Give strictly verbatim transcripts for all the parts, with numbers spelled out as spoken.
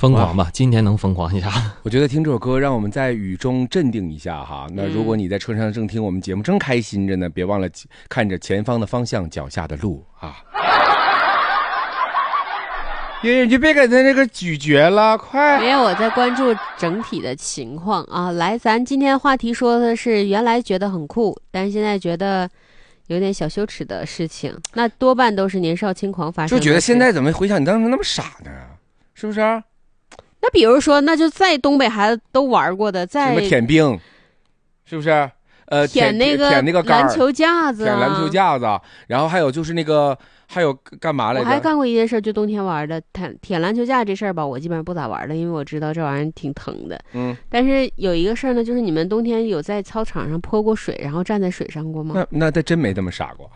疯狂吧，今天能疯狂一下。 我觉得听这首歌让我们在雨中镇定一下哈。那如果你在车上正听我们节目正开心着呢，别忘了看着前方的方向，脚下的路啊。月月，你就别给他那个咀嚼了，快！ 没有，我在关注整体的情况啊。来，咱今天话题说的是原来觉得很酷，但是现在觉得有点小羞耻的事情，那多半都是年少轻狂发生的。 就觉得现在怎么回想你当时那么傻呢？是不是？ 那比如说，那就在东北孩子都玩过的，在什么舔冰，是不是？呃， 舔那个舔那个篮球架子、啊， 舔篮球架子，然后还有就是那个，还有干嘛来着？ 我还干过一件事，就冬天玩的，舔舔篮球架这事儿吧，我基本上不咋玩的，因为我知道这玩意儿挺疼的。 嗯。但是有一个事儿呢，就是你们冬天有在操场上泼过水，然后站在水上过吗？ 那那他真没这么傻过。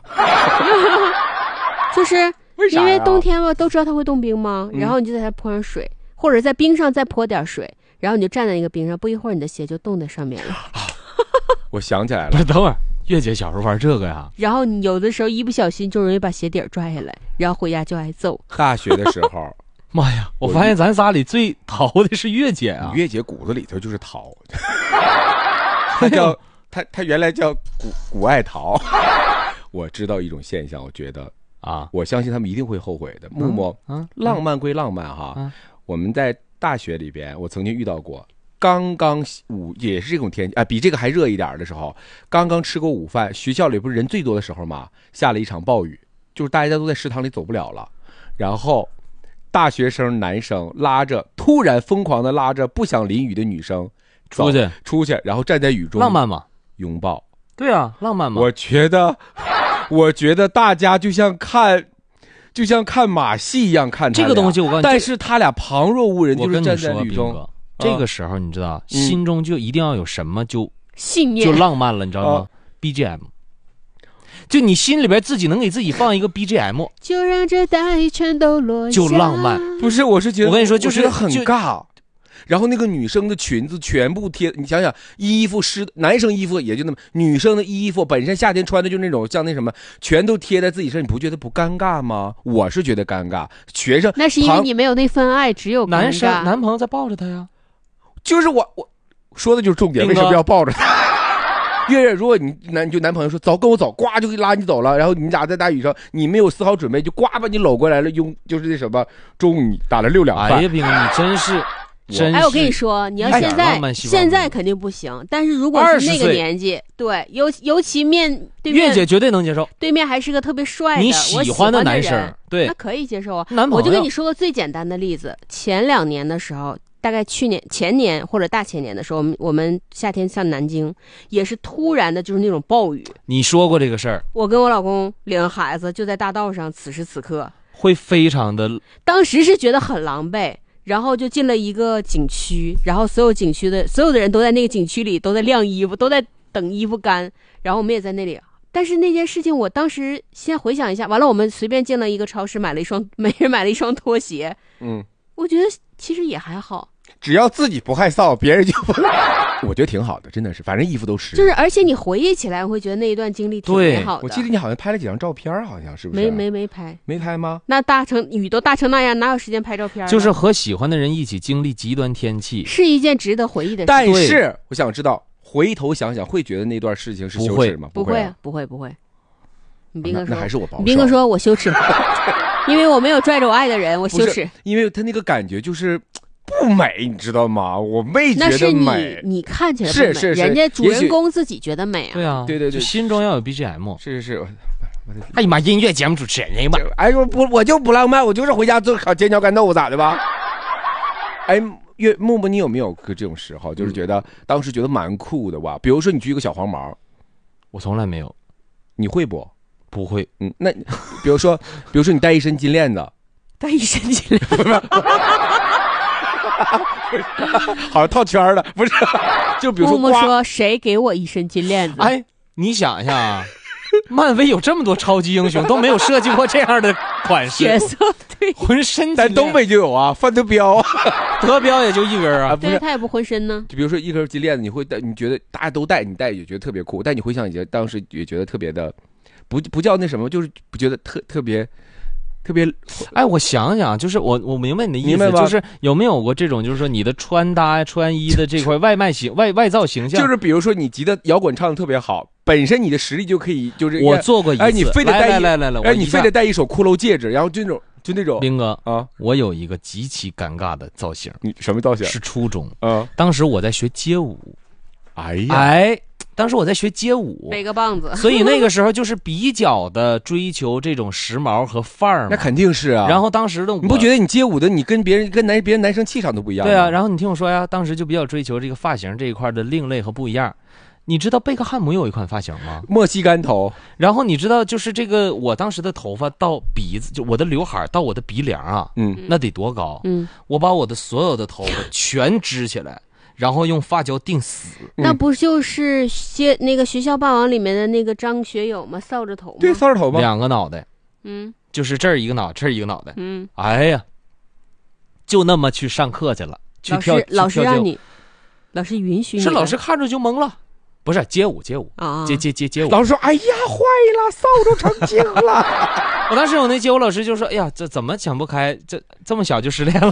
就是为啥？ 因为冬天嘛，都知道它会冻冰嘛， 嗯、 然后你就在它泼上水，或者在冰上再泼点水，然后你就站在那个冰上，不一会儿你的鞋就冻在上面了。 我想起来了， 不是，等会儿，月姐小时候玩这个呀？ 然后你有的时候一不小心就容易把鞋底拽下来，然后回家就挨揍。 大学的时候， 妈呀！我发现咱仨里最淘的是月姐啊， 月姐骨子里头就是淘，她叫她她原来叫古古爱淘。我知道一种现象，我觉得啊，我相信他们一定会后悔的。木木，嗯，嗯浪漫归浪漫哈，嗯、我们在大学里边，我曾经遇到过。刚刚午也是这种天气啊、呃，比这个还热一点的时候，刚刚吃过午饭，学校里不是人最多的时候嘛，下了一场暴雨，就是大家都在食堂里走不了了，然后大学生男生拉着，突然疯狂的拉着不想淋雨的女生出去出去，然后站在雨中， 浪漫吗？ 拥抱， 对啊，浪漫吗？ 我觉得，我觉得大家就像看。就像看马戏一样看这个东西，我告诉你， 但是他俩旁若无人，就是站在雨中。 这个时候你知道、嗯、心中就一定要有什么就信念， 就浪漫了，你知道吗、啊、B G M， 就你心里边自己能给自己放一个 B G M， 就让这大雨全都落下， 就浪漫。 不是，我是觉得我跟你说就是很尬，然后那个女生的裙子全部贴，你想想衣服湿，男生衣服也就那么，女生的衣服本身夏天穿的就那种像那什么，全都贴在自己身上，你不觉得不尴尬吗？我是觉得尴尬。学生那是因为你没有那份爱，只有尴尬。 男生男朋友在抱着他呀。 就是我我说的就是重点，为什么要抱着他？月月，如果你男你就男朋友说走跟我走，呱就拉你走了，然后你俩在大雨上，你没有丝毫准备，就呱把你搂过来了，用就是那什么，中午你打了六两饭。 哎呀，兵，你真是真是。 哎，我跟你说，你要现在现在肯定不行，但是如果是那个年纪，对，尤尤其面对面， 月姐绝对能接受。 对面还是个特别帅的你喜欢的男生，对， 那可以接受啊。 男朋友， 我就跟你说个最简单的例子，前两年的时候。大概去年前年或者大前年的时候，我们我们夏天上南京，也是突然的，就是那种暴雨。 你说过这个事儿， 我跟我老公领着孩子就在大道上，此时此刻会非常的， 当时是觉得很狼狈，然后就进了一个景区，然后所有景区的所有的人都在那个景区里都在晾衣服，都在等衣服干，然后我们也在那里。但是那件事情，我当时现在回想一下，完了我们随便进了一个超市，买了一双，每人买了一双拖鞋， 嗯。 我觉得其实也还好， 只要自己不害臊，别人就不。我觉得挺好的，真的是，反正衣服都湿。 就是，而且你回忆起来，我会觉得那一段经历挺美好的。 我记得你好像拍了几张照片，好像是不是？ 没没没拍， 没拍吗？ 那大成雨都大成那样，哪有时间拍照片？ 就是和喜欢的人一起经历极端天气， 是一件值得回忆的事。 但是我想知道，回头想想，会觉得那段事情是羞耻吗？ 不会，不会，不会。你斌哥说， 那还是我保守。 斌哥说我羞耻。因为我没有拽着我爱的人，我羞耻。 因为他那个感觉就是不美，你知道吗？我没觉得美。 那是你你看起来不美， 是是是， 人家主人公自己觉得美啊。 对啊， 对对对， 心中要有 B G M。 是是是。 哎呀妈，音乐节目主持人吧。 哎我不我就不浪漫，我就是回家做烤煎饺干豆腐咋的吧？哎，岳木木，你有没有个这种时候，就是觉得、嗯、当时觉得蛮酷的吧？比如说你去一个小黄毛， 我从来没有。 你会不？ 不会， 嗯，那比如说，比如说你戴一身金链子， 戴一身金链子， 好像套圈了，不是？就比如说， 木木说谁给我一身金链子？ 哎，你想一下啊，漫威有这么多超级英雄，都没有设计过这样的款式角色，对， 浑身。 在东北就有啊，范德彪啊， 德彪也就一根啊， 对，他也不浑身呢。 就比如说一根金链子，你会戴，你觉得大家都戴，你戴也觉得特别酷，但你回想一下，当时也觉得特别的。不不叫那什么，就是不觉得特特别特别。 哎，我想想，就是我我明白你的意思，就是有没有过这种，就是说你的穿搭穿衣的这块外卖形外外造形象， 就是比如说你吉他摇滚唱的特别好，本身你的实力就可以，就是我做过一次， 哎，你非得戴来来来来， 哎，你非得戴一手骷髅戒指，然后就那种就那种。 斌哥啊， 我有一个极其尴尬的造型， 你什么造型？ 是初中， 嗯， 当时我在学街舞， 哎呀， 哎。当时我在学街舞， 背个棒子， 所以那个时候就是比较的追求这种时髦和范儿嘛。 那肯定是啊。 然后当时的我， 你不觉得你街舞的你跟别人跟男别人男生气场都不一样吗？ 对啊。然后你听我说呀，当时就比较追求这个发型这一块的另类和不一样。你知道贝克汉姆有一款发型吗？ 墨西干头。 然后你知道就是这个我当时的头发到鼻子，就我的刘海到我的鼻梁啊， 嗯， 那得多高？ 嗯， 我把我的所有的头发全支起来。然后用发胶定死， 那不就是学那个学校霸王里面的那个张学友吗？扫着头吗？ 对，扫着头吗？ 两个脑袋， 嗯， 就是这儿一个脑，这儿一个脑袋， 嗯， 哎呀，就那么去上课去了，去跳。 老师老师让你，老师允许你， 是老师看着就懵了。不是街舞，街舞啊， 街街街街舞。 老师说：“哎呀，坏了，扫帚成精了。” 我当时我那街舞老师就说：“哎呀，这怎么想不开？这这么小就失恋了。”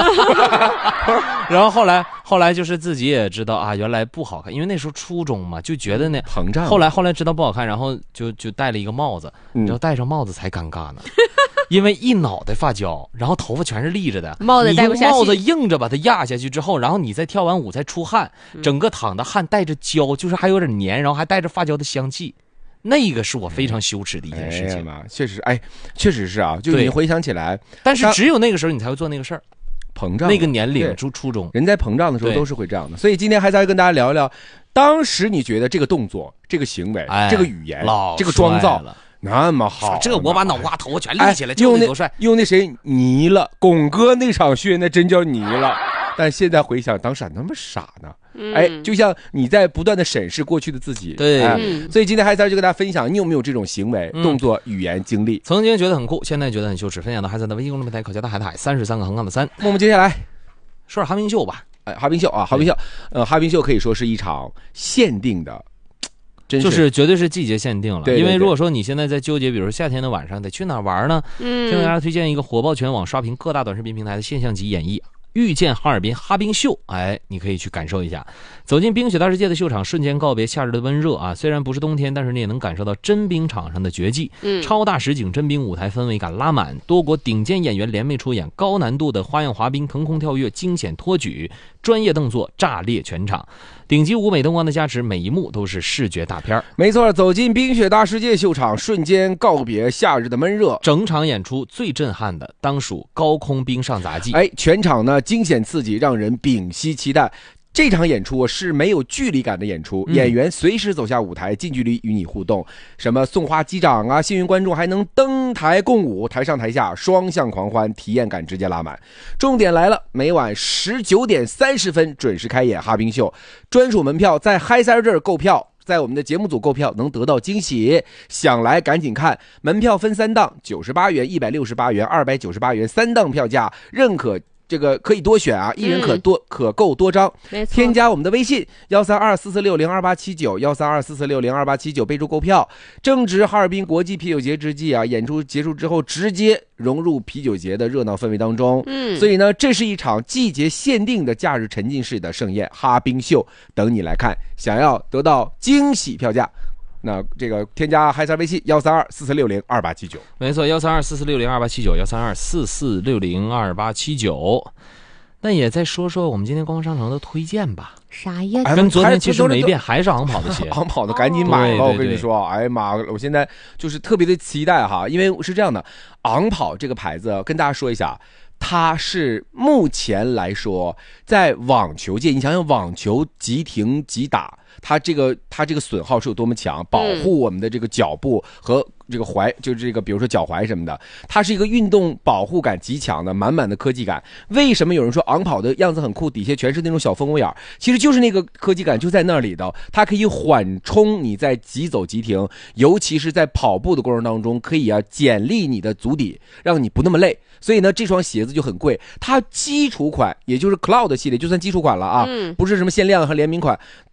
然后后来后来就是自己也知道啊，原来不好看，因为那时候初中嘛，就觉得那膨胀。 后来后来知道不好看，然后就就戴了一个帽子， 嗯、 然后戴上帽子才尴尬呢。因为一脑袋发胶，然后头发全是立着的， 帽子戴不下去， 你用帽子硬着把它压下去之后，然后你再跳完舞再出汗，整个淌的汗带着胶，就是还有点黏，然后还带着发胶的香气，那个是我非常羞耻的一件事情。 哎、确实，哎，确实是啊，就你回想起来， 但是只有那个时候你才会做那个事儿， 膨胀那个年龄初初中， 人在膨胀的时候都是会这样的。所以今天还是要跟大家聊一聊，当时你觉得这个动作、这个行为、 哎、 这个语言、这个妆造。那么好， 这个我把脑瓜头发全立起来，就那多帅！ 用那谁泥了，巩哥那场训那真叫泥了。但现在回想，当时咋那么傻呢？ 嗯、 哎，就像你在不断的审视过去的自己。 对， 哎嗯、 所以今天还在就跟大家分享，你有没有这种行为、 嗯、 动作、语言经历？ 曾经觉得很酷，现在觉得很羞耻。分享到还在的微信公众平台，口交的海苔三十三个横杠的三。 那我们接下来说点哈冰秀吧。 哎，哈冰秀啊，哈冰秀，呃，哈冰秀可以说是一场限定的。真是就是绝对是季节限定了， 对对对， 因为如果说你现在在纠结，比如说夏天的晚上得去哪儿玩呢？嗯，先给大家推荐一个火爆全网、刷屏各大短视频平台的现象级演绎。遇见哈尔滨哈冰秀，哎，你可以去感受一下。走进冰雪大世界的秀场，瞬间告别夏日的温热啊！虽然不是冬天，但是你也能感受到真冰场上的绝技。 嗯， 超大实景真冰舞台氛围感拉满，多国顶尖演员联袂出演，高难度的花样滑冰、腾空跳跃、惊险托举，专业动作炸裂全场。顶级舞美灯光的加持，每一幕都是视觉大片。 没错，走进冰雪大世界秀场，瞬间告别夏日的闷热。 整场演出最震撼的当属高空冰上杂技， 哎，全场呢惊险刺激，让人屏息期待。这场演出是没有距离感的演出， 嗯、 演员随时走下舞台，近距离与你互动。什么送花击掌啊，幸运观众还能登台共舞，台上台下双向狂欢，体验感直接拉满。重点来了，每晚十九点三十分准时开演哈冰秀，专属门票在嗨三这儿购票。在我们的节目组购票能得到惊喜，想来赶紧看。门票分三档，九十八元、一百六十八元、二百九十八元，三档票价，认可。这个可以多选啊，一人可多、嗯、可购多张。添加我们的微信幺三二四四六零二八七九幺三二四四六零二八七九，备注购票。正值哈尔滨国际啤酒节之际啊，演出结束之后直接融入啤酒节的热闹氛围当中。 嗯， 所以呢，这是一场季节限定的假日沉浸式的盛宴哈冰秀，等你来看。想要得到惊喜票价。那这个添加嗨三微信幺三二四四六零二八七九， 没错，幺三二四四六零二八七九，幺三二四四六零二八七九。那也再说说我们今天逛商城的推荐吧。 啥呀？ 跟昨天其实没变，还是昂跑的鞋。 昂跑的赶紧买吧！ 哦、 我跟你说，哎呀妈，我现在就是特别的期待哈，因为是这样的，昂跑这个牌子跟大家说一下。它是目前来说在网球界，你想想网球即停即打，它这个它这个损耗是有多么强，保护我们的这个脚部和这个踝，就是这个比如说脚踝什么的，它是一个运动保护感极强的满满的科技感。为什么有人说昂跑的样子很酷，底下全是那种小蜂窝眼，其实就是那个科技感就在那里的，它可以缓冲你在急走急停，尤其是在跑步的过程当中，可以啊减力你的足底，让你不那么累。所以呢，这双鞋子就很贵，它基础款也就是 Cloud 系列，就算基础款了啊， 嗯、 不是什么限量和联名款。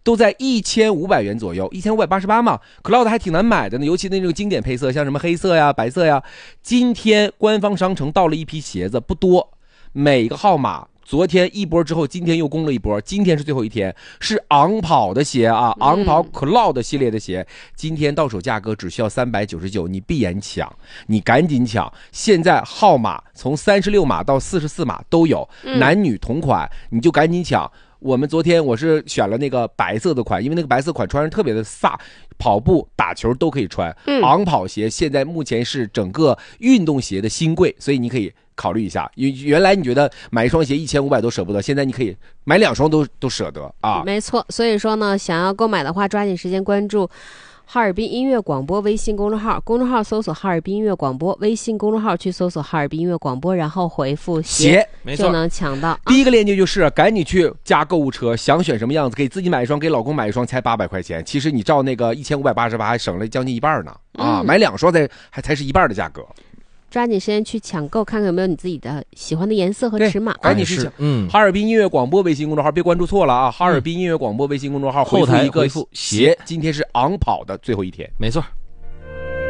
都在一千五百元左右，一千五百八十八嘛。Cloud 还挺难买的呢，尤其那种经典配色，像什么黑色呀、白色呀。今天官方商城到了一批鞋子，不多，每个号码。昨天一波之后，今天又攻了一波，今天是最后一天，是昂跑的鞋啊，昂跑 Cloud 系列的鞋，今天到手价格只需要三百九十九，你闭眼抢，你赶紧抢，现在号码从三十六码到四十四码都有，男女同款，你就赶紧抢。我们昨天我是选了那个白色的款，因为那个白色款穿上特别的飒，跑步打球都可以穿。嗯，昂跑鞋现在目前是整个运动鞋的新贵，所以你可以考虑一下。原来你觉得买一双鞋一千五百都舍不得，现在你可以买两双都都舍得啊。 没错，所以说呢，想要购买的话，抓紧时间关注哈尔滨音乐广播微信公众号，公众号搜索哈尔滨音乐广播，微信公众号去搜索哈尔滨音乐广播，然后回复鞋就能抢到。 第一个链接就是赶紧去加购物车，想选什么样子，给自己买一双，给老公买一双，才八百块钱。其实你照那个一千五百八十八，还省了将近一半呢啊！嗯、买两双才还才是一半的价格。 抓紧时间去抢购，看看有没有你自己的喜欢的颜色和尺码。 赶紧去抢！嗯，哈尔滨音乐广播微信公众号，别关注错了啊！哈尔滨音乐广播微信公众号， 后台回复一个鞋，今天是昂跑的最后一天， 没错。